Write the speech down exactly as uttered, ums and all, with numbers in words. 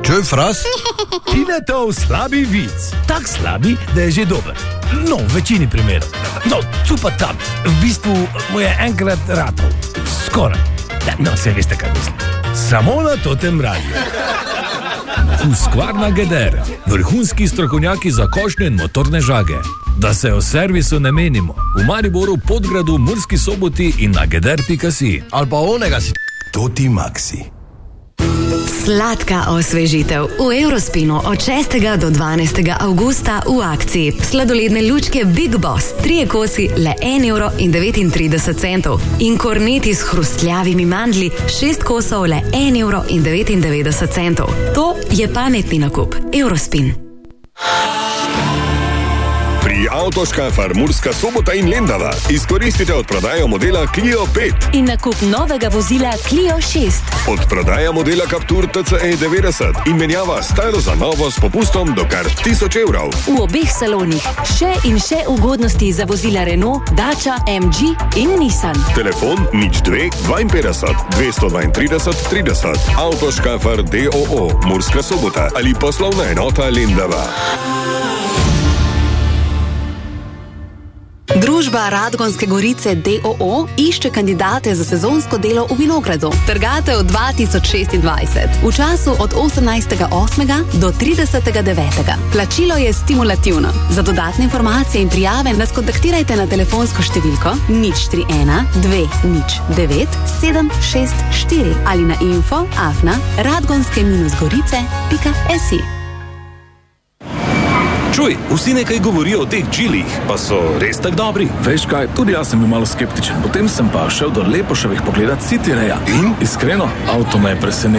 Čuj, Fras? Tinetov slabi vic. Tak slabi, da je že dober. No, v večini primerov. No, tu pa tam. V bistvu mu je enkrat ratov. Skoraj. No, se veste, kaj mislim. Samo na totem radiju. Husqvarna Geder. Vrhunski strokovnjaki za košnje in motorne žage. Da se o servisu ne menimo. V Mariboru, Podgradu, Murski Soboti in na geder pika si. Ali pa onega si... Toti Maxi. Sladka osvežitev. V Eurospinu od šestega do dvanajstega avgusta v akciji. Sladoledne lučke Big Boss. Trije kosi le en evro in devetintrideset centov. In korneti s hrustljavimi mandlji. Šest kosov le en evro in devetindevetdeset centov. To je pametni nakup. Eurospin. Pri Avtoškafar Murska Sobota in Lendava izkoristite odprodajo modela Clio pet in nakup novega vozila Clio šest. Odprodaja modela Captur T C E devetdeset in menjava staro za novo s popustom do kar tisoč evrov. V obeh salonih še in še ugodnosti za vozila Renault, Dacia, M G in Nissan. Telefon nič dve dvainpetdeset dvesto dvaintrideset trideset. Avtoškafar D O O Murska Sobota ali poslovna enota Lendava. Družba Radgonske Gorice D O O išče kandidate za sezonsko delo v vinogradu. Trgatev dva tisoč šestindvajset. V času od osemnajstega osmega do tridesetega devetega. Plačilo je stimulativno. Za dodatne informacije in prijave nas kontaktirajte na telefonsko številko nič tri ena dve nič devet sedem šest štiri ali na info afna radgonske gorice pika si. Čuj, vsi nekaj govorijo o teh džilih, pa so res tak dobri? Veš kaj, tudi jaz sem bil malo skeptičen, potem sem pa šel do Lepoševih pogledat City Raya. In? Iskreno, avto me je presenetil.